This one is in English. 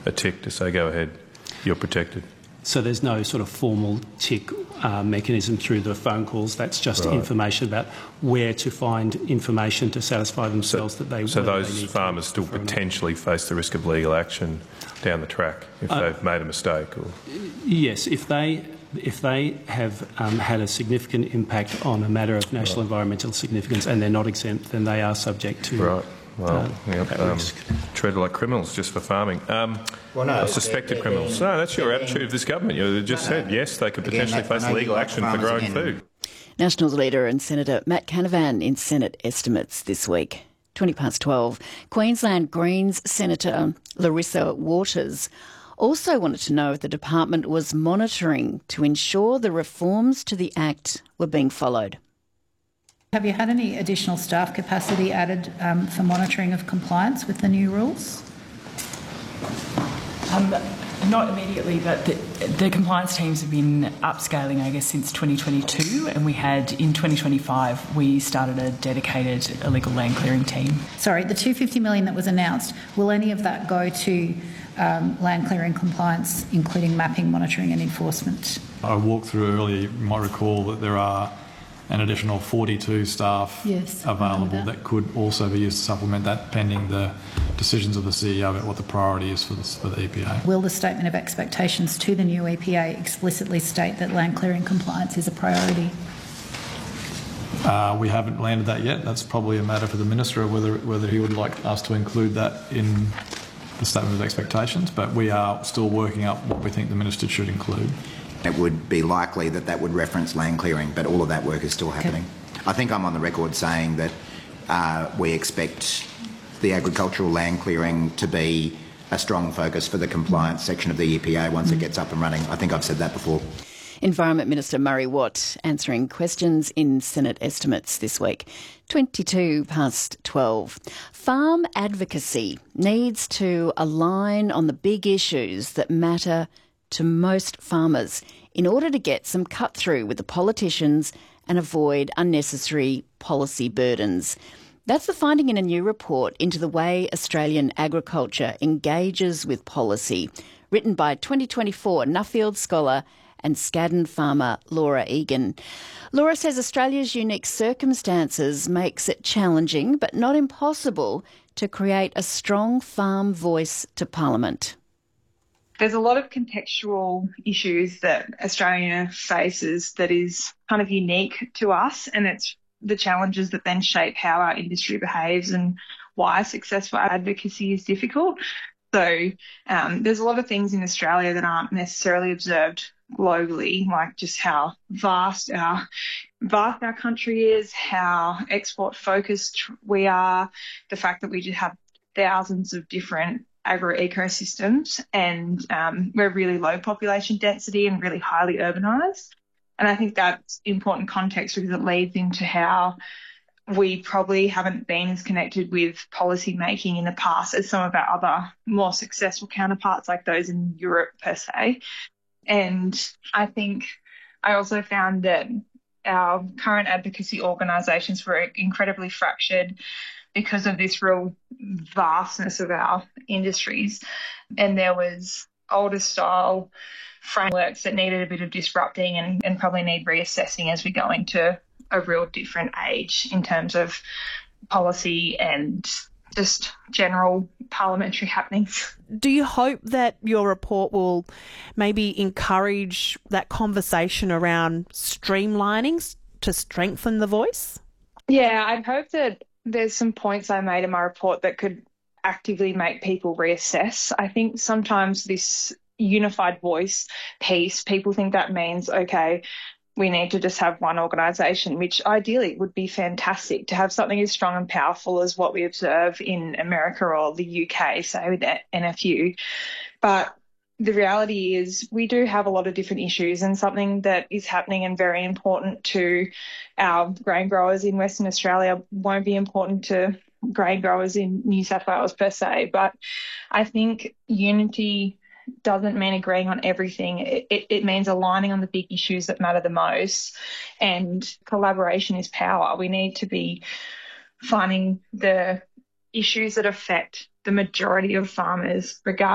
a tick to say, go ahead, you're protected? So there's no sort of formal tick mechanism through the phone calls. That's just information about where to find information to satisfy themselves that they. So those farmers still potentially face the risk of legal action down the track if they've made a mistake, or yes, if they have had a significant impact on a matter of national environmental significance and they're not exempt, then they are subject to. Right. Well, treated like criminals just for farming. Suspected criminals. No, that's your attitude of this government. You just said, yes, they could potentially face legal action for growing food. Nationals leader and Senator Matt Canavan in Senate estimates this week. 12:20. Queensland Greens Senator Larissa Waters also wanted to know if the department was monitoring to ensure the reforms to the Act were being followed. Have you had any additional staff capacity added for monitoring of compliance with the new rules? Not immediately, but the compliance teams have been upscaling, I guess, since 2022, and we had, in 2025, we started a dedicated illegal land clearing team. Sorry, the $250 million that was announced, will any of that go to land clearing compliance, including mapping, monitoring and enforcement? I walked through earlier, you might recall that there are an additional 42 staff available that could also be used to supplement that, pending the decisions of the CEO about what the priority is for the EPA. Will the statement of expectations to the new EPA explicitly state that land clearing compliance is a priority? We haven't landed that yet. That's probably a matter for the Minister of whether he would like us to include that in the statement of expectations, but we are still working up what we think the Minister should include. It would be likely that that would reference land clearing, but all of that work is still happening. I think I'm on the record saying that we expect the agricultural land clearing to be a strong focus for the compliance section of the EPA once it gets up and running. I think I've said that before. Environment Minister Murray Watt answering questions in Senate estimates this week. 12:22. Farm advocacy needs to align on the big issues that matter to most farmers in order to get some cut through with the politicians and avoid unnecessary policy burdens. That's the finding in a new report into the way Australian agriculture engages with policy, written by 2024 Nuffield scholar and Scadden farmer Laura Egan. Laura says Australia's unique circumstances makes it challenging but not impossible to create a strong farm voice to Parliament. There's a lot of contextual issues that Australia faces that is kind of unique to us, and it's the challenges that then shape how our industry behaves and why successful advocacy is difficult. So there's a lot of things in Australia that aren't necessarily observed globally, like just how vast our country is, how export focused we are, the fact that we just have thousands of different agro-ecosystems, and we're really low population density and really highly urbanised. And I think that's important context because it leads into how we probably haven't been as connected with policy making in the past as some of our other more successful counterparts, like those in Europe per se. And I think I also found that our current advocacy organisations were incredibly fractured because of this real vastness of our industries. And there was older style frameworks that needed a bit of disrupting and probably need reassessing as we go into a real different age in terms of policy and just general parliamentary happenings. Do you hope that your report will maybe encourage that conversation around streamlining to strengthen the voice? Yeah, I'd hope that there's some points I made in my report that could actively make people reassess. I think sometimes this unified voice piece, people think that means, okay, we need to just have one organisation, which ideally would be fantastic to have something as strong and powerful as what we observe in America or the UK, say with NFU. But the reality is we do have a lot of different issues, and something that is happening and very important to our grain growers in Western Australia won't be important to grain growers in New South Wales per se. But I think unity doesn't mean agreeing on everything. It means aligning on the big issues that matter the most, and collaboration is power. We need to be finding the issues that affect the majority of farmers, regardless